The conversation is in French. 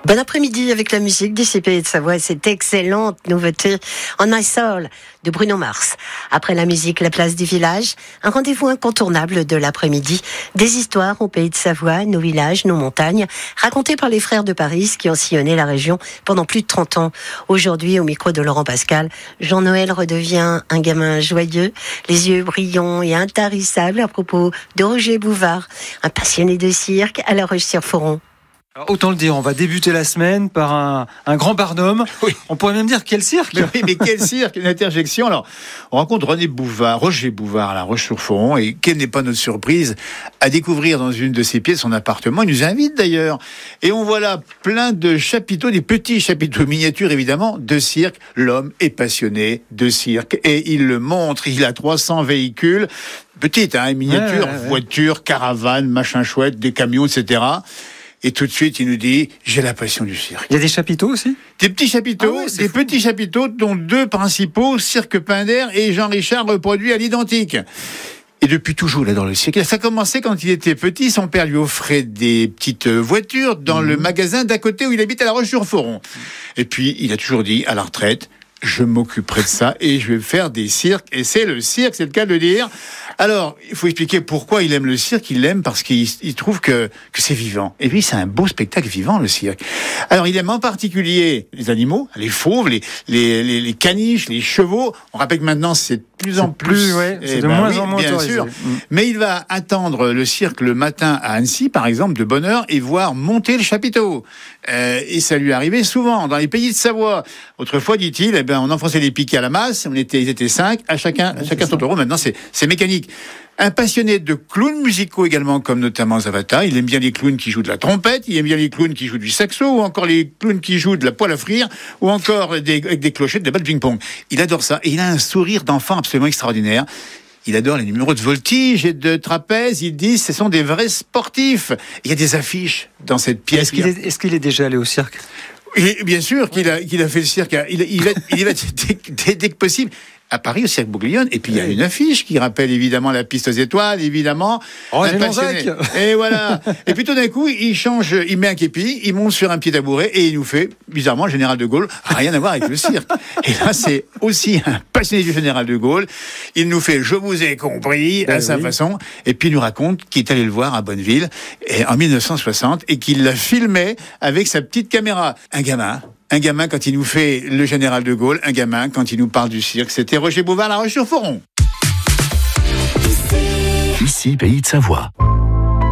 Bon après-midi avec la musique d'ici Pays de Savoie et cette excellente nouveauté On My Soul de Bruno Mars. Après la musique, la place du village, un rendez-vous incontournable de l'après-midi. Des histoires au Pays de Savoie, nos villages, nos montagnes, racontées par les frères de Paris qui ont sillonné la région pendant plus de 30 ans. Aujourd'hui, au micro de Laurent Pascal, Jean-Noël redevient un gamin joyeux, les yeux brillants et intarissables à propos de Roger Bouvard, un passionné de cirque à La Roche-sur-Foron. Alors, autant le dire, on va débuter la semaine par un grand barnum. Oui. On pourrait même dire quel cirque. Mais quel cirque, une interjection. Alors, on rencontre Roger Bouvard à La Roche-sur-Foron, et quelle n'est pas notre surprise à découvrir dans une de ses pièces son appartement. Il nous invite d'ailleurs. Et on voit là plein de chapiteaux, des petits chapiteaux miniatures évidemment, de cirque. L'homme est passionné de cirque et il le montre. Il a 300 véhicules. Petites, miniatures, ouais. Voitures, caravanes, machins chouettes, des camions, etc. Et tout de suite, il nous dit, j'ai la passion du cirque. Il y a des chapiteaux aussi ? Des petits chapiteaux, petits chapiteaux, dont deux principaux, Cirque Pinder et Jean-Richard reproduits à l'identique. Et depuis toujours, il adore le cirque. Ça a commencé quand il était petit. Son père lui offrait des petites voitures dans le magasin d'à côté où il habite à La Roche-sur-Foron. Et puis, il a toujours dit, à la retraite, je m'occuperai de ça et je vais faire des cirques. Et c'est le cirque, c'est le cas de le dire. Alors, il faut expliquer pourquoi il aime le cirque. Il l'aime parce qu'il trouve que c'est vivant. Et puis, c'est un beau spectacle vivant, le cirque. Alors, il aime en particulier les animaux, les fauves, les caniches, les chevaux. On rappelle que maintenant, c'est de plus en plus. C'est de moins en moins bien autorisé. sûr. Mais il va attendre le cirque le matin à Annecy, par exemple, de bonne heure, et voir monter le chapiteau. Et ça lui arrivait souvent dans les pays de Savoie. Autrefois, dit-il, on enfonçait les piquets à la masse. Ils étaient 5, à chacun son taureau. Maintenant, c'est mécanique. Un passionné de clowns musicaux également, comme notamment Zavata. Il aime bien les clowns qui jouent de la trompette, il aime bien les clowns qui jouent du saxo, ou encore les clowns qui jouent de la poêle à frire, ou encore avec des clochettes, des balles de ping-pong. Il adore ça. Et il a un sourire d'enfant absolument extraordinaire. Il adore les numéros de voltige et de trapèze. Il dit ce sont des vrais sportifs. Il y a des affiches dans cette pièce. Est-ce qu'il est déjà allé au cirque ? Et bien sûr qu'il a fait le cirque. Il y va dès que possible. À Paris, au Cirque Bouglione. Et puis, il y a une affiche qui rappelle évidemment la piste aux étoires, évidemment. Roger Lanzac. Et voilà. Et puis, tout d'un coup, il met un képi, il monte sur un pied tabouret et il nous fait, bizarrement, le général de Gaulle. Rien à voir avec le cirque. Et là, c'est aussi un passionné du général de Gaulle. Il nous fait, je vous ai compris, à sa façon. Et puis, il nous raconte qu'il est allé le voir à Bonneville en 1960 et qu'il l'a filmé avec sa petite caméra. Un gamin quand il nous fait le général de Gaulle, un gamin quand il nous parle du cirque. C'était Roger Bouvard, La Roche-sur-Foron. Ici, Pays de Savoie.